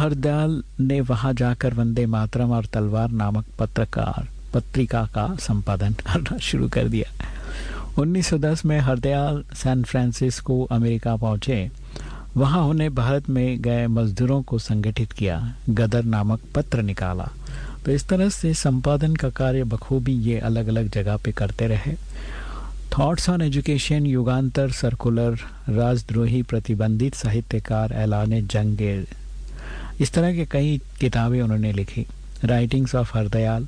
हरदयाल ने वहां जाकर वंदे मातरम और तलवार नामक पत्रिका का संपादन करना शुरू कर दिया। 1910 में हरदयाल सैन फ्रांसिस्को अमेरिका पहुंचे। वहां उन्हें भारत में गए मजदूरों को संगठित किया, गदर नामक पत्र निकाला। तो इस तरह से संपादन का कार्य बखूबी ये अलग अलग जगह पे करते रहे। Thoughts on education, Yugantar, circular, राजद्रोही, प्रतिबंधित साहित्यकार, ऐलान जंग, इस तरह के कई किताबें उन्होंने लिखी। Writings of Hardayal,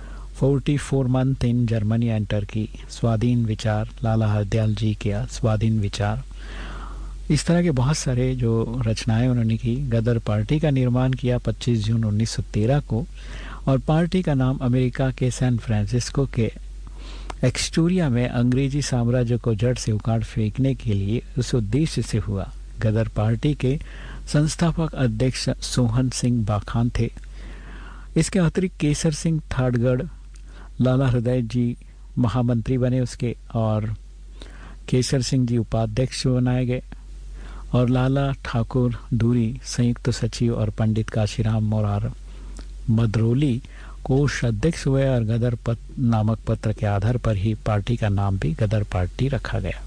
44 month in Germany and Turkey, स्वाधीन विचार, लाला हरदयाल जी के स्वाधीन विचार, इस तरह के बहुत सारे जो रचनाएं उन्होंने की। गदर पार्टी का निर्माण किया 25 जून 1913 को, और पार्टी का नाम अमेरिका के सैन फ्रांसिस्को के एक्सटूरिया में अंग्रेजी साम्राज्य को जड़ से उखाड़ फेंकने के लिए उस उद्देश्य से हुआ। गदर पार्टी के संस्थापक अध्यक्ष सोहन सिंह बाखान थे। इसके अतिरिक्त केसर सिंह थाड़गढ़, लाला हरदयाल जी महामंत्री बने उसके, और केसर सिंह जी उपाध्यक्ष बनाए गए, और लाला ठाकुर दूरी संयुक्त सचिव, और पंडित काशीराम मोरार मदरोली कोष अध्यक्ष हुए। और गदर नामक पत्र के आधार पर ही पार्टी का नाम भी गदर पार्टी रखा गया।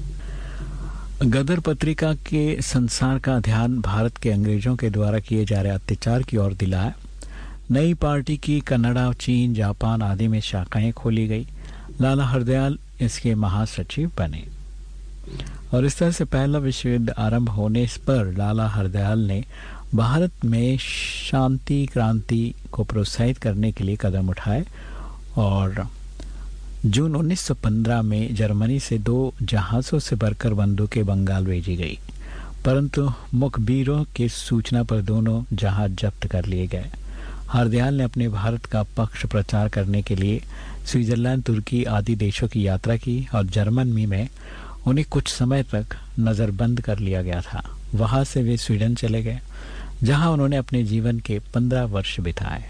गदर पत्रिका के संसार का ध्यान भारत के अंग्रेजों के द्वारा किए जा रहे अत्याचार की ओर दिलाया। नई पार्टी की कनाडा, चीन, जापान आदि में शाखाएं खोली गई। लाला हरदयाल इसके महासचिव बने, और इस तरह से पहला विश्व युद्ध आरंभ होने पर लाला हरदयाल ने भारत में शांति क्रांति को प्रोत्साहित करने के लिए कदम उठाए, और जून 1915 में जर्मनी से 2 जहाज़ों से भरकर बंदूकें बंगाल भेजी गई, परंतु मुखबिरों की सूचना पर दोनों जहाज जब्त कर लिए गए। हरदयाल ने अपने भारत का पक्ष प्रचार करने के लिए स्विट्जरलैंड, तुर्की आदि देशों की यात्रा की, और जर्मनी में उन्हें कुछ समय तक नज़रबंद कर लिया गया था। वहां से वे स्वीडन चले गए, जहां उन्होंने अपने जीवन के 15 वर्ष बिताए।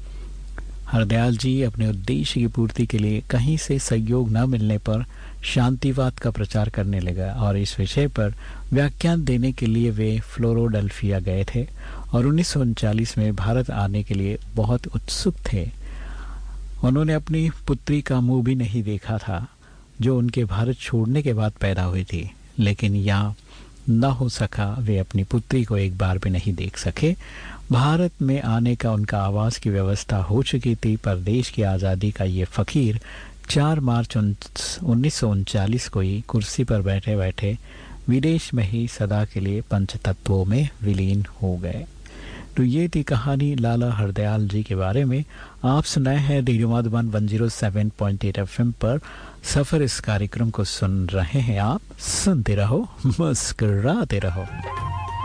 हरदयाल जी अपने उद्देश्य की पूर्ति के लिए कहीं से सहयोग न मिलने पर शांतिवाद का प्रचार करने लगा, और इस विषय पर व्याख्यान देने के लिए वे फ्लोरोडेल्फिया गए थे, और 1939 में भारत आने के लिए बहुत उत्सुक थे। उन्होंने अपनी पुत्री का मुंह भी नहीं देखा था, जो उनके भारत छोड़ने के बाद पैदा हुई थी, लेकिन यहाँ न हो सका। वे अपनी पुत्री को एक बार भी नहीं देख सके। भारत में आने का उनका आवास की व्यवस्था हो चुकी थी, पर देश की आज़ादी का ये फ़कीर 4 मार्च 1939 को ही कुर्सी पर बैठे बैठे विदेश में ही सदा के लिए पंचतत्वों में विलीन हो गए। तो ये थी कहानी लाला हरदयाल जी के बारे में। आप सुनाए हैं रेडियो मधुबन 107.8 FM पर सफ़र। इस कार्यक्रम को सुन रहे हैं आप। सुनते रहो, मुस्कुराते रहो।